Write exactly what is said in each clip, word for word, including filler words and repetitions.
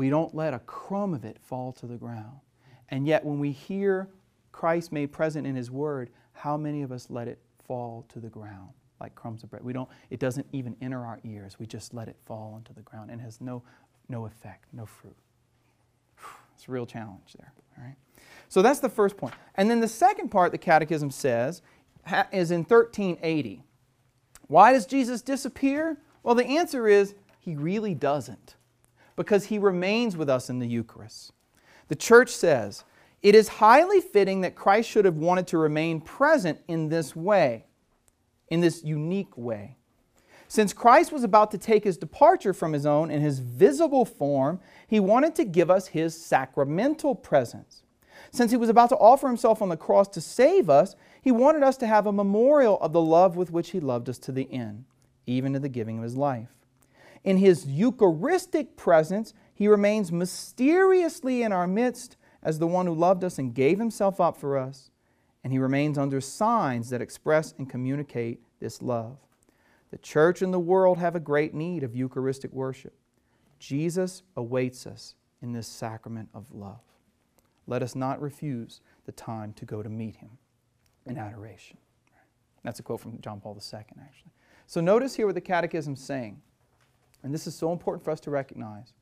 We don't let a crumb of it fall to the ground. And yet when we hear Christ made present in His Word, how many of us let it fall to the ground like crumbs of bread? We don't, it doesn't even enter our ears. We just let it fall into the ground and it has no, no effect, no fruit. It's a real challenge there. All right? So that's the first point. And then the second part the Catechism says is in thirteen eighty. Why does Jesus disappear? Well, the answer is He really doesn't, because He remains with us in the Eucharist. The Church says, it is highly fitting that Christ should have wanted to remain present in this way, in this unique way. Since Christ was about to take His departure from His own in His visible form, He wanted to give us His sacramental presence. Since He was about to offer Himself on the cross to save us, He wanted us to have a memorial of the love with which He loved us to the end, even to the giving of His life. In His Eucharistic presence, He remains mysteriously in our midst as the one who loved us and gave Himself up for us, and He remains under signs that express and communicate this love. The Church and the world have a great need of Eucharistic worship. Jesus awaits us in this sacrament of love. Let us not refuse the time to go to meet Him in adoration. That's a quote from John Paul the Second, actually. So notice here what the Catechism is saying, and this is so important for us to recognize.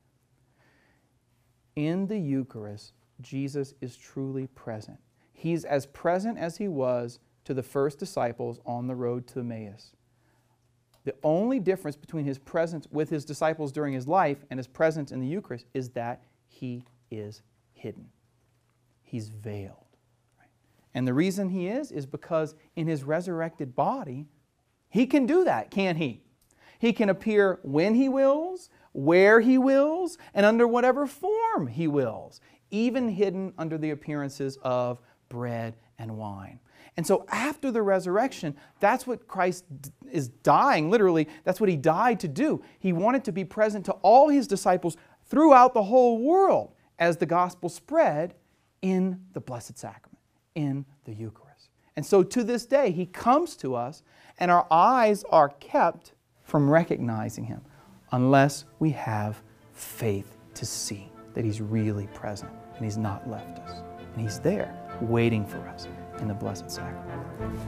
In the Eucharist, Jesus is truly present. He's as present as He was to the first disciples on the road to Emmaus. The only difference between His presence with His disciples during His life and His presence in the Eucharist is that He is hidden. He's veiled. Right? And the reason He is, is because in His resurrected body, He can do that, can't He? He can appear when He wills, where He wills, and under whatever form He wills, even hidden under the appearances of bread and wine. And so after the resurrection, that's what Christ is dying, literally, that's what He died to do. He wanted to be present to all His disciples throughout the whole world as the gospel spread in the Blessed Sacrament, in the Eucharist. And so to this day, He comes to us and our eyes are kept from recognizing Him unless we have faith to see that He's really present and He's not left us. And He's there waiting for us in the Blessed Sacrament.